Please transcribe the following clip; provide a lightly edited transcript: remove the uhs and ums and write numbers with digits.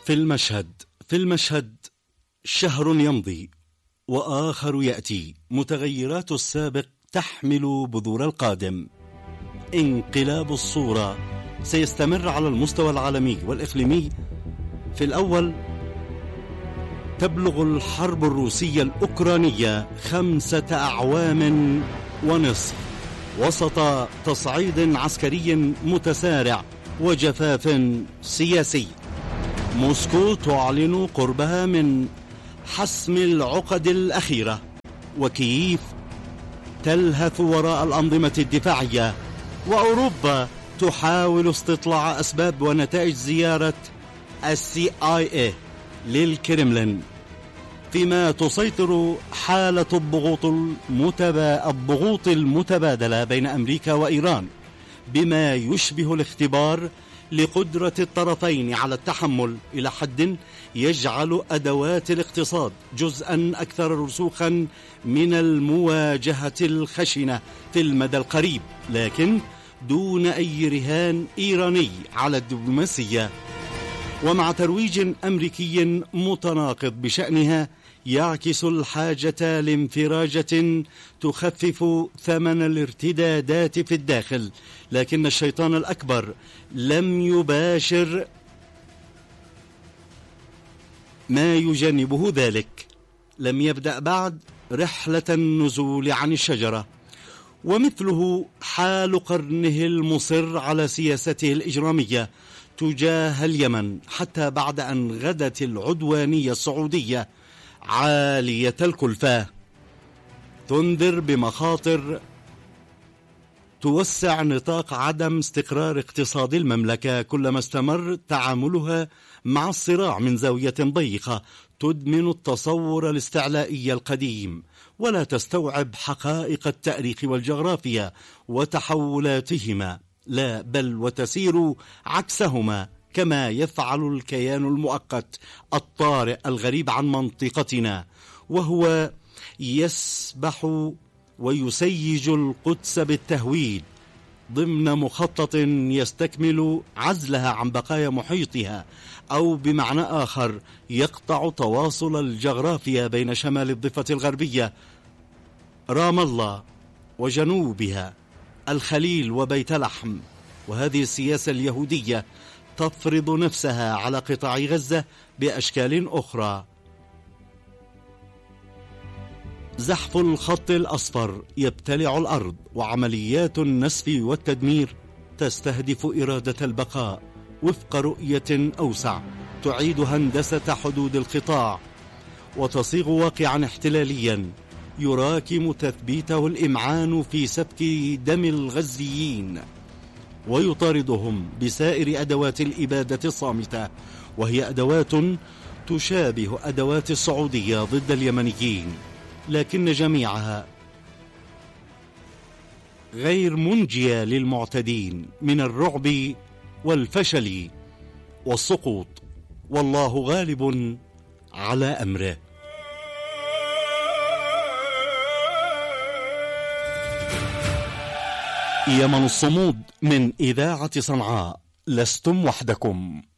في المشهد شهر يمضي وآخر يأتي، متغيرات السابق تحمل بذور القادم. انقلاب الصورة سيستمر على المستوى العالمي والإقليمي. في الأول تبلغ الحرب الروسية الأوكرانية 5 أعوام ونصف وسط تصعيد عسكري متسارع وجفاف سياسي. موسكو تعلن قربها من حسم العقد الأخيرة، وكييف تلهث وراء الأنظمة الدفاعية، وأوروبا تحاول استطلاع أسباب ونتائج زيارة CIA للكرملين، فيما تسيطر حالة الضغوط المتبادلة بين أمريكا وإيران، بما يشبه الاختبار لقدرة الطرفين على التحمل إلى حد يجعل أدوات الاقتصاد جزءا أكثر رسوخا من المواجهة الخشنة في المدى القريب، لكن دون أي رهان إيراني على الدبلوماسية. ومع ترويج أمريكي متناقض بشأنها يعكس الحاجة لانفراجة تخفف ثمن الارتدادات في الداخل، لكن الشيطان الأكبر لم يباشر ما يجنبه ذلك. لم يبدأ بعد رحلة النزول عن الشجرة، ومثله حال قرنه المصر على سياسته الإجرامية تجاه اليمن، حتى بعد أن غدت العدوانية السعودية عالية الكلفة تنذر بمخاطر توسع نطاق عدم استقرار اقتصاد المملكة كلما استمر تعاملها مع الصراع من زاوية ضيقة تدمن التصور الاستعلائي القديم، ولا تستوعب حقائق التاريخ والجغرافيا وتحولاتهما، لا بل وتسير عكسهما، كما يفعل الكيان المؤقت الطارئ الغريب عن منطقتنا، وهو يسبح ويسيج القدس بالتهويد ضمن مخطط يستكمل عزلها عن بقايا محيطها، أو بمعنى آخر يقطع تواصل الجغرافيا بين شمال الضفة الغربية رام الله وجنوبها الخليل وبيت لحم. وهذه السياسة اليهودية تفرض نفسها على قطاع غزة بأشكال أخرى. زحف الخط الأصفر يبتلع الأرض، وعمليات النسف والتدمير تستهدف إرادة البقاء وفق رؤية أوسع تعيد هندسة حدود القطاع وتصيغ واقعا احتلاليا يراكم تثبيته الإمعان في سفك دم الغزيين، ويطاردهم بسائر أدوات الإبادة الصامتة، وهي أدوات تشابه أدوات السعودية ضد اليمنيين، لكن جميعها غير منجية للمعتدين من الرعب والفشل والسقوط، والله غالب على أمره. يمن الصمود من إذاعة صنعاء، لستم وحدكم.